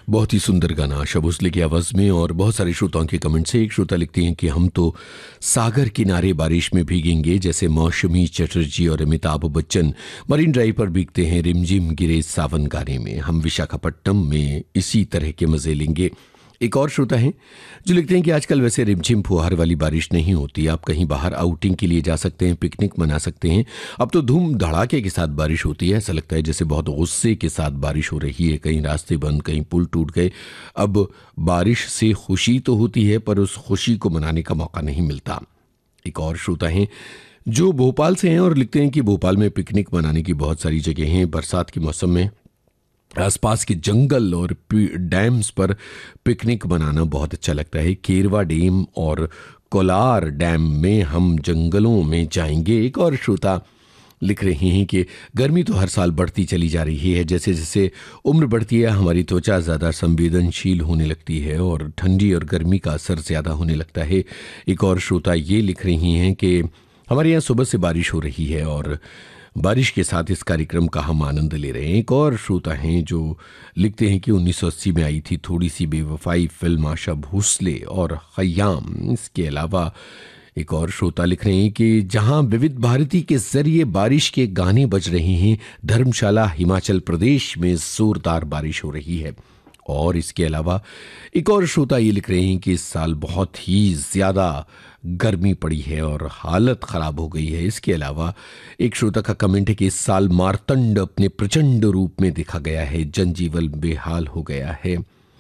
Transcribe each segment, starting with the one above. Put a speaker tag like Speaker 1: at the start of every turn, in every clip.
Speaker 1: बहुत ही सुंदर गाना आशा भोसले की आवाज़ में और बहुत सारे श्रोताओं के कमेंट से। एक श्रोता लिखते हैं कि हम तो सागर किनारे बारिश में भीगेंगे, जैसे मौसमी चटर्जी और अमिताभ बच्चन मरीन ड्राइव पर भीगते हैं रिमझिम गिरे सावन गाने में। हम विशाखापट्टनम में इसी तरह के मज़े लेंगे। एक और श्रोता हैं जो लिखते हैं कि आजकल वैसे रिमझिम फुहार वाली बारिश नहीं होती, आप कहीं बाहर आउटिंग के लिए जा सकते हैं, पिकनिक मना सकते हैं। अब तो धूम धड़ाके के साथ बारिश होती है, ऐसा लगता है जैसे बहुत गुस्से के साथ बारिश हो रही है। कहीं रास्ते बंद, कहीं पुल टूट गए। अब बारिश से खुशी तो होती है पर उस खुशी को मनाने का मौका नहीं मिलता। एक और श्रोता हैं जो भोपाल से हैं और लिखते हैं कि भोपाल में पिकनिक मनाने की बहुत सारी जगह हैं। बरसात के मौसम में आसपास के जंगल और डैम्स पर पिकनिक मनाना बहुत अच्छा लगता है। केरवा डैम और कोलार डैम में हम जंगलों में जाएंगे। एक और श्रोता लिख रही हैं कि गर्मी तो हर साल बढ़ती चली जा रही है, जैसे जैसे उम्र बढ़ती है हमारी त्वचा ज़्यादा संवेदनशील होने लगती है और ठंडी और गर्मी का असर ज़्यादा होने लगता है। एक और श्रोता ये लिख रही हैं कि हमारे यहाँ सुबह से बारिश हो रही है और बारिश के साथ इस कार्यक्रम का हम आनंद ले रहे हैं। एक और श्रोता हैं जो लिखते हैं कि 1980 में आई थी थोड़ी सी बेवफाई फिल्म आशा भोसले और खयाम। इसके अलावा एक और श्रोता लिख रहे हैं कि जहां विविध भारती के जरिए बारिश के गाने बज रहे हैं, धर्मशाला हिमाचल प्रदेश में जोरदार बारिश हो रही है। और इसके अलावा एक और श्रोता ये लिख रहे हैं कि इस साल बहुत ही ज़्यादा गर्मी पड़ी है और हालत ख़राब हो गई है। इसके अलावा एक श्रोता का कमेंट है कि इस साल मार्तंड अपने प्रचंड रूप में देखा गया है, जनजीवन बेहाल हो गया है।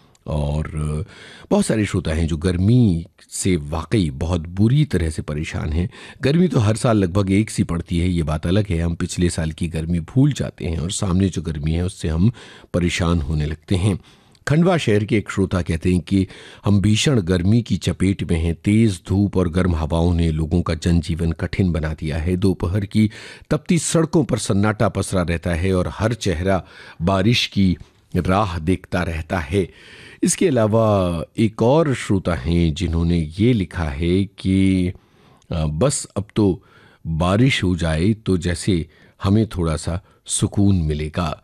Speaker 1: और बहुत सारे श्रोता हैं जो गर्मी से वाकई बहुत बुरी तरह से परेशान हैं। गर्मी तो हर साल लगभग एक सी पड़ती है, ये बात अलग है। हम पिछले साल की गर्मी भूल जाते हैं और सामने जो गर्मी है उससे हम परेशान होने लगते हैं। खंडवा शहर के एक श्रोता कहते हैं कि हम भीषण गर्मी की चपेट में हैं। तेज धूप और गर्म हवाओं ने लोगों का जनजीवन कठिन बना दिया है। दोपहर की तपती सड़कों पर सन्नाटा पसरा रहता है और हर चेहरा बारिश की राह देखता रहता है। इसके अलावा एक और श्रोता हैं जिन्होंने ये लिखा है कि बस अब तो बारिश हो जाए तो जैसे हमें थोड़ा सा सुकून मिलेगा।